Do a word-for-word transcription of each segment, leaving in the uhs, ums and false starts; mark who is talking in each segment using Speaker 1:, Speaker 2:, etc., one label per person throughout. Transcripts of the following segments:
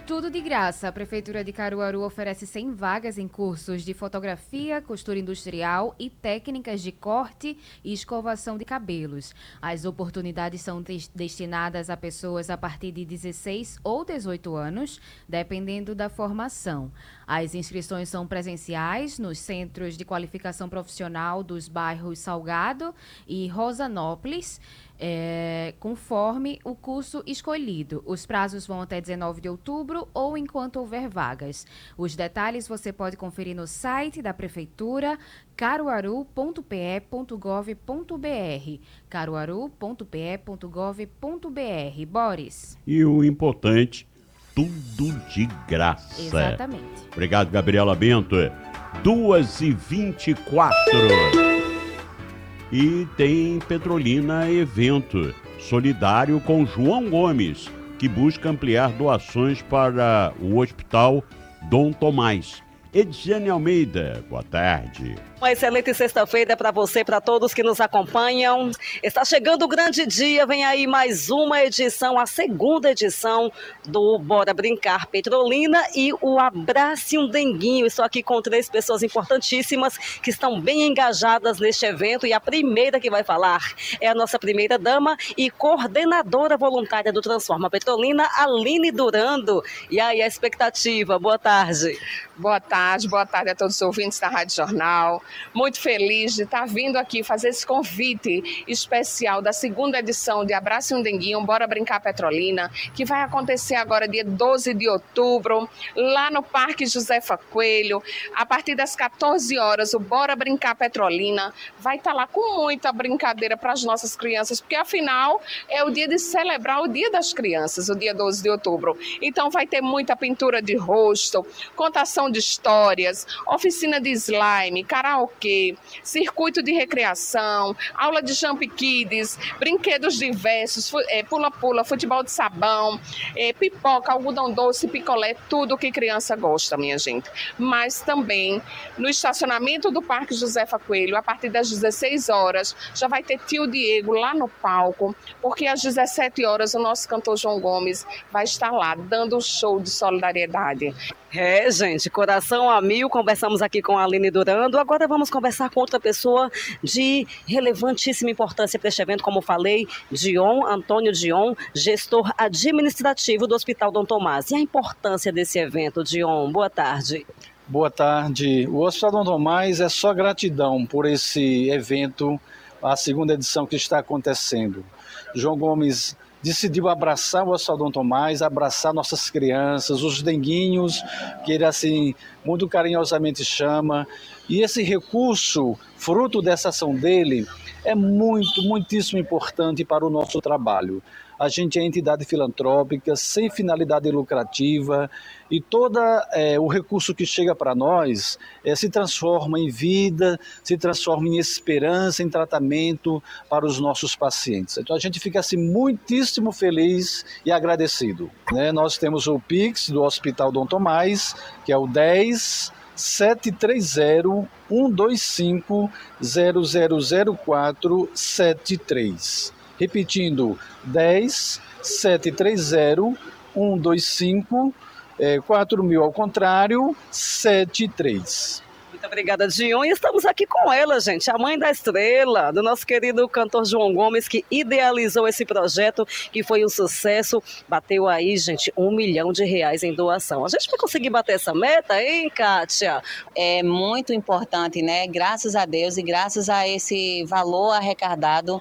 Speaker 1: Tudo de graça. A Prefeitura de Caruaru oferece cem vagas em cursos de fotografia, costura industrial e técnicas de corte e escovação de cabelos. As oportunidades são des- destinadas a pessoas a partir de dezesseis ou dezoito anos, dependendo da formação. As inscrições são presenciais nos centros de qualificação profissional dos bairros Salgado e Rosanópolis, é, conforme o curso escolhido. Os prazos vão até dezenove de outubro ou enquanto houver vagas. Os detalhes você pode conferir no site da Prefeitura, caruaru ponto p e ponto gov ponto b r. caruaru ponto p e ponto gov ponto b r. Boris.
Speaker 2: E o importante, tudo de graça.
Speaker 1: Exatamente.
Speaker 2: Obrigado, Gabriela Bento. duas e vinte e quatro. E tem Petrolina Evento solidário com João Gomes, que busca ampliar doações para o Hospital Dom Tomás. Ediane Almeida, boa tarde.
Speaker 3: Uma excelente sexta-feira para você e para todos que nos acompanham. Está chegando o grande dia, vem aí mais uma edição, a segunda edição do Bora Brincar Petrolina e o Abrace um Denguinho. Estou aqui com três pessoas importantíssimas que estão bem engajadas neste evento e a primeira que vai falar é a nossa primeira dama e coordenadora voluntária do Transforma Petrolina, Aline Durando. E aí a expectativa, boa tarde.
Speaker 4: Boa tarde, boa tarde a todos os ouvintes da Rádio Jornal. Muito feliz de estar vindo aqui fazer esse convite especial da segunda edição de Abrace um Denguinho, Bora Brincar Petrolina, que vai acontecer agora dia doze de outubro, lá no Parque Josefa Coelho. A partir das quatorze horas, o Bora Brincar Petrolina vai estar lá com muita brincadeira para as nossas crianças, porque afinal é o dia de celebrar o Dia das Crianças, o dia doze de outubro. Então vai ter muita pintura de rosto, contação de histórias, oficina de slime, karaokê, circuito de recreação, aula de Jump Kids, brinquedos diversos, pula-pula, futebol de sabão, é, pipoca, algodão doce, picolé, tudo que criança gosta, minha gente. Mas também no estacionamento do Parque Josefa Coelho, a partir das dezesseis horas, já vai ter tio Diego lá no palco, porque às dezessete horas o nosso cantor João Gomes vai estar lá, dando um show de solidariedade.
Speaker 3: É, gente, coração a mil, conversamos aqui com a Aline Durando, agora vamos conversar com outra pessoa de relevantíssima importância para este evento, como falei, Dion, Antônio Dion, gestor administrativo do Hospital Dom Tomás. E a importância desse evento, Dion? Boa tarde.
Speaker 5: Boa tarde. O Hospital Dom Tomás é só gratidão por esse evento, a segunda edição que está acontecendo. João Gomes decidiu abraçar o Hospital Dom Tomás, abraçar nossas crianças, os denguinhos, que ele assim muito carinhosamente chama. E esse recurso, fruto dessa ação dele, é muito, muitíssimo importante para o nosso trabalho. A gente é entidade filantrópica, sem finalidade lucrativa, e todo é, o recurso que chega para nós é, se transforma em vida, se transforma em esperança, em tratamento para os nossos pacientes. Então a gente fica assim, muitíssimo feliz e agradecido, né? Nós temos o Pix do Hospital Dom Tomás, que é o dez, sete três zero, um dois cinco, zero zero zero quatro sete três. Repetindo, dez, sete três zero, um dois cinco, é, quatro mil ao contrário, sete três.
Speaker 3: Muito obrigada, Dion. E estamos aqui com ela, gente, a mãe da estrela, do nosso querido cantor João Gomes, que idealizou esse projeto, que foi um sucesso. Bateu aí, gente, um milhão de reais em doação. A gente vai conseguir bater essa meta, hein, Kátia?
Speaker 6: É muito importante, né? Graças a Deus e graças a esse valor arrecadado,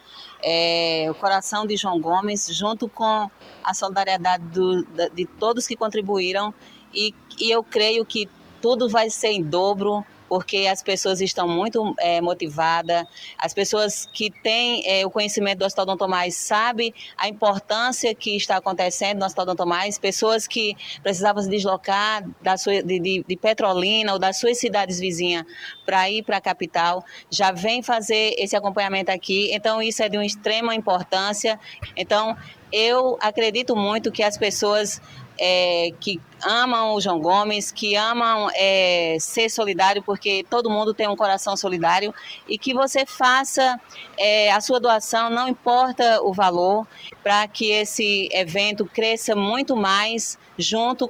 Speaker 6: é, o coração de João Gomes, junto com a solidariedade do, de todos que contribuíram, e, e eu creio que tudo vai ser em dobro, porque as pessoas estão muito é, motivadas, as pessoas que têm é, o conhecimento do Hospital Dom Tomás sabem a importância que está acontecendo no Hospital Dom Tomás, pessoas que precisavam se deslocar da sua, de, de, de Petrolina ou das suas cidades vizinhas para ir para a capital, já vem fazer esse acompanhamento aqui, então isso é de uma extrema importância. Então eu acredito muito que as pessoas É, que amam o João Gomes, que amam é, ser solidário, porque todo mundo tem um coração solidário, e que você faça é, a sua doação, não importa o valor, para que esse evento cresça muito mais junto